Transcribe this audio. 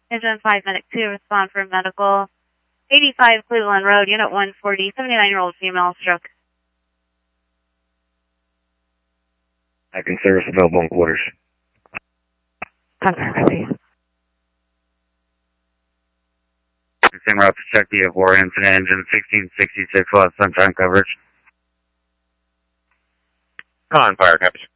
Engine 5 Medic 2, respond for medical. 85 Cleveland Road, Unit 140, 79-year-old female, stroke. I can service available in quarters. Copy. Same route to check the F4 incident, engine 1666, lost sunshine coverage. On fire, copy.